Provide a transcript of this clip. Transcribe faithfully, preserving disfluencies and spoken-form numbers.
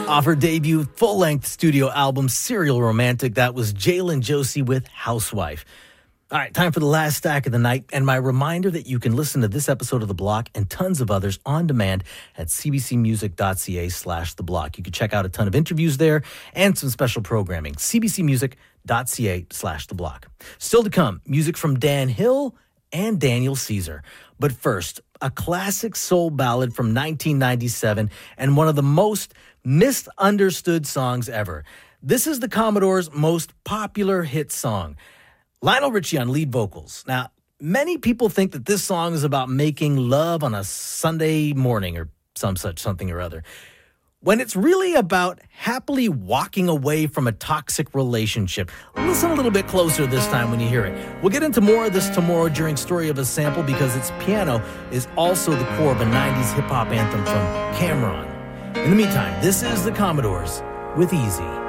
Off her debut full-length studio album, Serial Romantic, that was Jalen Josie with Housewife. All right, time for the last stack of the night, and my reminder that you can listen to this episode of The Block and tons of others on demand at cbcmusic.ca slash The Block. You can check out a ton of interviews there and some special programming, cbcmusic.ca slash The Block. Still to come, music from Dan Hill and Daniel Caesar. But first, a classic soul ballad from nineteen ninety-seven and one of the most misunderstood songs ever. This is the Commodores' most popular hit song. Lionel Richie on lead vocals. Now, many people think that this song is about making love on a Sunday morning or some such something or other, when it's really about happily walking away from a toxic relationship. Listen a little bit closer this time when you hear it. We'll get into more of this tomorrow during Story of a Sample, because its piano is also the core of a nineties hip-hop anthem from Cameron. In the meantime, this is the Commodores with Easy.